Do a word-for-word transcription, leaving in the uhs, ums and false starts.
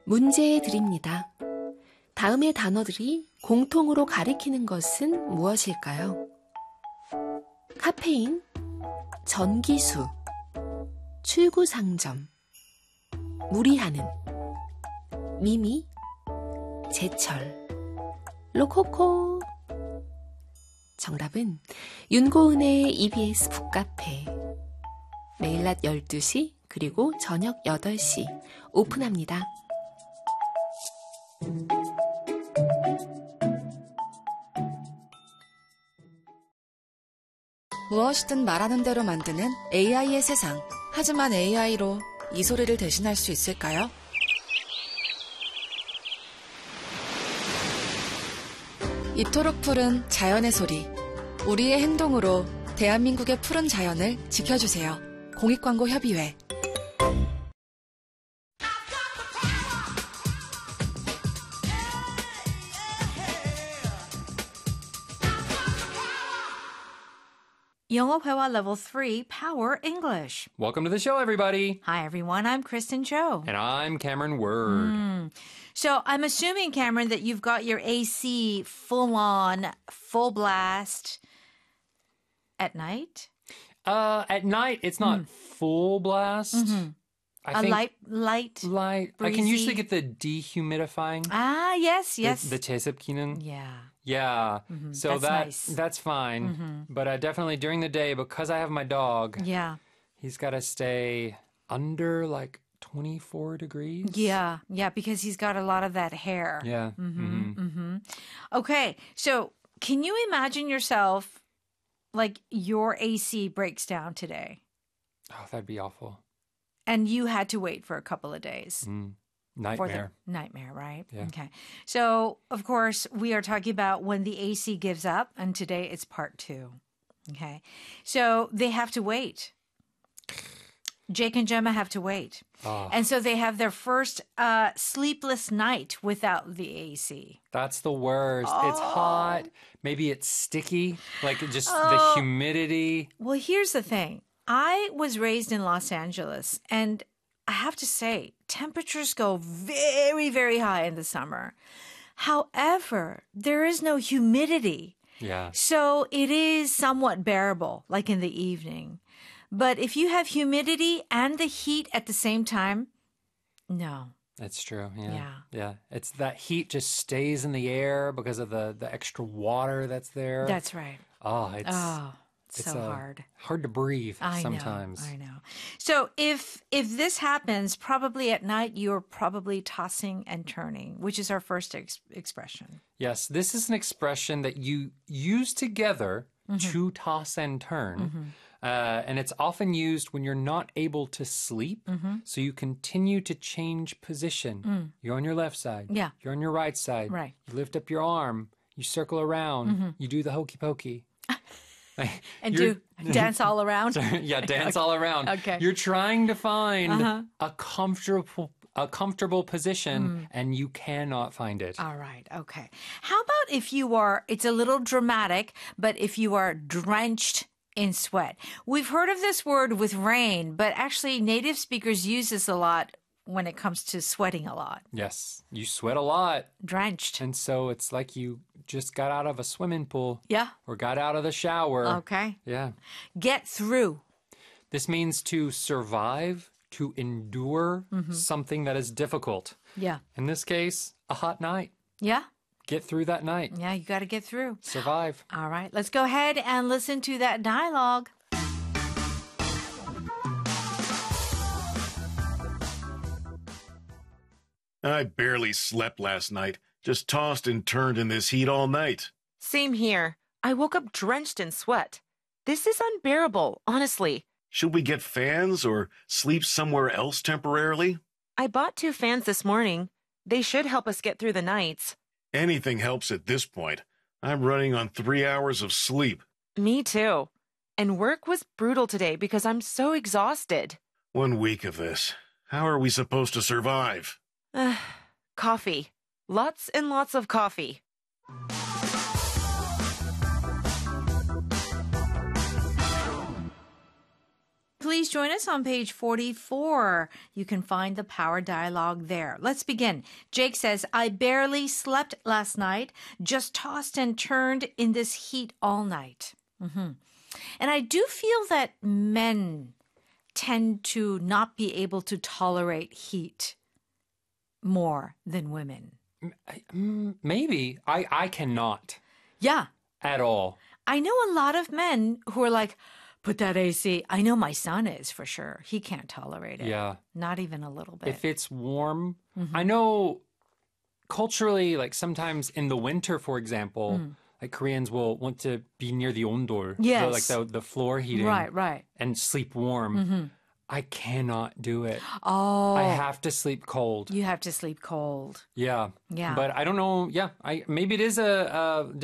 문제 드립니다. 다음의 단어들이 공통으로 가리키는 것은 무엇일까요? 카페인, 전기수, 출구상점, 무리하는, 미미, 제철, 로코코. 정답은 윤고은의 이비에스 북카페. 매일 낮 열두 시 그리고 저녁 여덟 시 오픈합니다. 무엇이든 말하는 대로 만드는 에이아이의 세상. 하지만 에이아이로 이 소리를 대신할 수 있을까요? 이토록 푸른 자연의 소리. 우리의 행동으로 대한민국의 푸른 자연을 지켜주세요. 공익광고협의회. 영어 회화 Level three, Power English. Welcome to the show, everybody. Hi, everyone. I'm Kristen Cho. And I'm Cameron Word. Mm. So I'm assuming, Cameron, that you've got your A C full on, full blast at night? Uh, at night, it's not Mm. full blast. Mm-hmm. I A think light, light, light. I breezy. can usually get the dehumidifying. Ah, yes, yes. The, the 제습 기능. Yeah. Yeah. Mm-hmm. So That's that nice. that's fine. Mm-hmm. But uh, definitely during the day, because I have my dog, Yeah. he's got to stay under like twenty-four degrees. Yeah, yeah, because he's got a lot of that hair. Yeah. Mm-hmm, Mm-hmm. mm-hmm. Okay, so can you imagine yourself, like your A C breaks down today Oh, that'd be awful. and you had to wait for a couple of days? Mm. For Nightmare. the nightmare, right? Yeah. Okay. So, of course, we are talking about when the A C gives up, and today it's part two. Okay. So they have to wait. Jake and Gemma have to wait. Oh. And so they have their first uh, sleepless night without the A C. That's the worst. It's hot. Maybe it's sticky. Like just Oh. the humidity. Well, here's the thing. I was raised in Los Angeles, and I have to say, temperatures go very, very high in the summer. However, there is no humidity. Yeah. So it is somewhat bearable, like in the evening. But if you have humidity and the heat at the same time, no. It's true. Yeah. Yeah. Yeah. It's that heat just stays in the air because of the, the extra water that's there. That's right. oh, it's Oh, it's so uh, hard. hard to breathe I sometimes. know. I know. So if if this happens, probably at night you're probably tossing and turning, which is our first ex- expression. Yes, this is an expression that you use together to toss and turn. Uh, and it's often used when you're not able to sleep. So you continue to change position. You're on your left side. Yeah. You're on your right side. Right. You lift up your arm. You circle around. You do the hokey pokey. Like, And you're- do dance all around. yeah, dance all around. Okay. You're trying to find Uh-huh. a comfortable a comfortable position and you cannot find it. All right. Okay. How about if you are, it's a little dramatic, but if you are drenched in sweat? We've heard of this word with rain, but actually native speakers use this a lot when it comes to sweating a lot. Yes, you sweat a lot. Drenched. And so it's like you just got out of a swimming pool Yeah. or got out of the shower. Okay. Yeah. Get through. This means to survive, to endure something that is difficult. Yeah. In this case, a hot night. Yeah. Get through that night. Yeah. You got to get through. Survive. All right. Let's go ahead and listen to that dialogue. I barely slept last night. Just tossed and turned in this heat all night. Same here. I woke up drenched in sweat. This is unbearable, honestly. Should we get fans or sleep somewhere else temporarily? I bought two fans this morning. They should help us get through the nights. Anything helps at this point. I'm running on three hours of sleep. Me too. And work was brutal today because I'm so exhausted. One week of this. How are we supposed to survive? Ugh, coffee. Lots and lots of coffee. please join us on page forty-four. You can find the power dialogue there. Let's begin. Jake says, I barely slept last night, just tossed and turned in this heat all night. Mm-hmm. And I do feel that men tend to not be able to tolerate heat more than women. Mm, Maybe. I, I cannot Yeah. at all. I know a lot of men who are like, put that A C. I know my son is for sure. He can't tolerate it. Yeah. Not even a little bit. If it's warm, I know culturally, like sometimes in the winter, for example, like Koreans will want to be near the ondol, the- Yes. like the, the floor heating, Right, right. and sleep warm. I cannot do it. Oh, I have to sleep cold. you have to sleep cold. Yeah. Yeah. But I don't know. Yeah. I maybe it is a, a